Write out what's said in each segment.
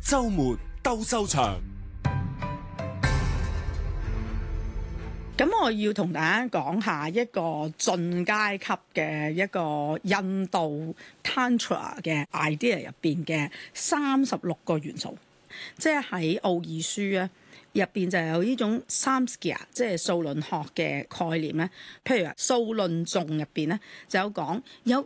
週末鬥獸場。 咁我要同大家講下一個進階級嘅一個印度 Tantra 嘅 idea 入邊嘅36個元素，即係喺奧義書咧入邊就有呢種 Samkhya 即係數論學嘅概念咧。譬如話數論頌入邊咧就有講有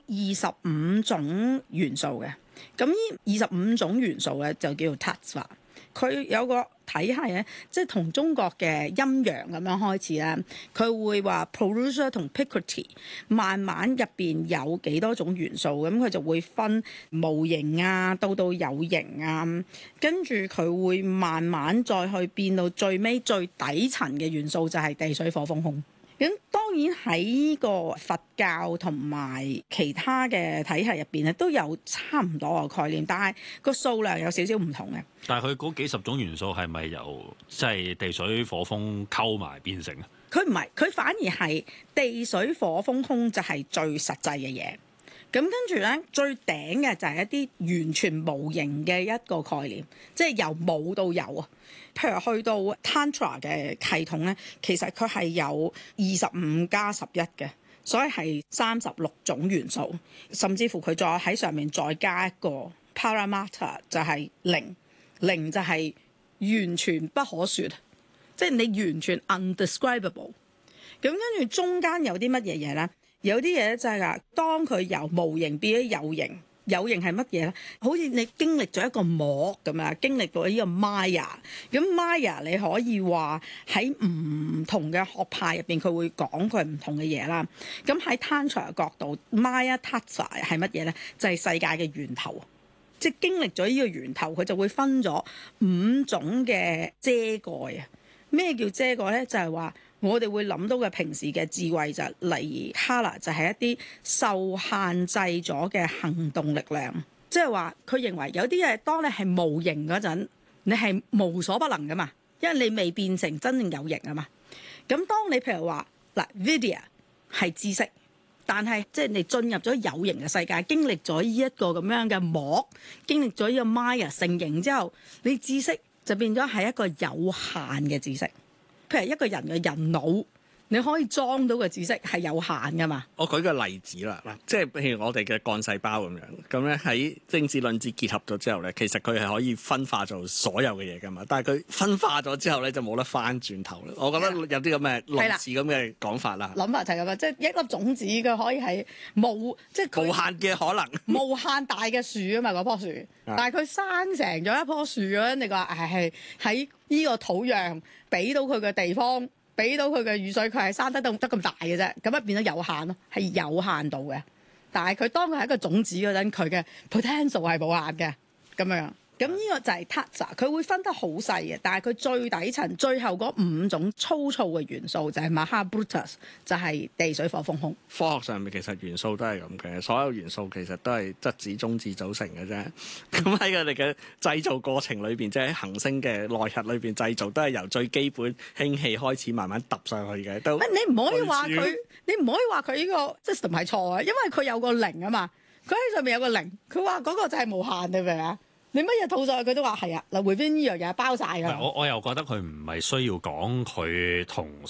25種元素嘅，咁呢25種元素咧就叫做 Tattva。佢有個體系咧，即係同中國嘅陰陽咁樣開始啦。佢會話 Purusha 同 Prakriti 慢慢入邊有幾多種元素，咁佢就會分無形啊，到有形啊，跟住佢會慢慢再去變到最尾最底層嘅元素就係地水火風空。咁當然喺呢個佛教同埋其他嘅體系入邊咧，都有差唔多嘅概念，但係個數量有少少唔同嘅。 但係佢嗰幾十種元素係咪由即係地水火風溝埋變成啊？ 佢唔係，佢反而係地水火風空就係最實際嘅嘢。咁跟住咧，最頂嘅就係一啲完全無形嘅一個概念，即係由冇到有啊。譬如去到 Tantra 嘅系統咧，其實佢係有25加11嘅，所以係36種元素，甚至乎佢再喺上面再加一個 Paramatma 就係零，零就係完全不可說，即係你完全 undescribable。咁跟住中間有啲乜嘢嘢咧？有啲嘢就係話，當佢由無形變咗有形，有形係乜嘢咧？好似你經歷咗一個膜咁啊，經歷過呢個 Maya。咁 Maya 你可以話喺唔同嘅學派入邊，佢會講佢唔同嘅嘢啦。咁喺 Tantra 嘅角度 ，Maya Tattva 係乜嘢咧？就係世界嘅源頭。即係經歷咗呢個源頭，佢就會分咗5種嘅遮蓋啊。咩叫遮蓋咧？就係話我哋會諗到嘅平時嘅智慧就例如 Kala 就係一啲受限制咗嘅行動力量，即係話佢認為有啲嘢當你係無形嗰陣，你係無所不能噶嘛，因為你未變成真正有形啊嘛。咁當你譬如話嗱 Vidya 係知識，但係即係你進入咗有形嘅世界，經歷咗呢一個咁樣嘅膜，經歷咗呢個 Maya 成形之後，你知識就變咗係一個有限嘅知識。譬如一個人嘅人腦，你可以裝到嘅知識係有限噶嘛？ 我舉個例子啦，嗱，即係譬如我哋嘅幹細胞咁樣，咁咧喺精子卵子結合咗之後咧，其實佢係可以分化做所有嘅嘢噶嘛，但係佢分化咗之後咧就冇得翻轉頭啦。我覺得有啲咁嘅類似咁嘅講法啦。 諗法就係咁啊，即係一粒種子佢可以係冇即係無限嘅可能， 無限大嘅樹啊嘛，嗰棵樹，但係佢生成咗一棵樹嗰陣，你話係喺呢個土壤俾到佢嘅地方，俾到佢嘅雨水，佢係生得咁大嘅啫，咁啊變咗有限咯，係有限度嘅。但係佢當佢係一個種子嗰陣，佢嘅 potential 係無限嘅咁樣。咁呢個就係 Tattva，佢會分得好細嘅，但係佢最底層最後嗰5種粗糙嘅元素就係 Mahabhutas，就係地水火風空。 科學上面其實元素都係咁嘅，所有元素其實都係質子中子組成嘅啫。咁喺佢哋嘅製造過程裏邊，即係喺恆星嘅內核裏邊製造，都係由最基本氫氣開始慢慢揼上去嘅。都你唔可以話佢，你唔可以話佢呢個 system 係錯啊，因為佢有個零啊嘛，佢喺上面有個零，佢話嗰個就係無限，你明唔明啊？你乜嘢套上去佢都話係啊，嗱，回邊呢樣嘢包晒㗎。 我又覺得佢唔係需要講佢同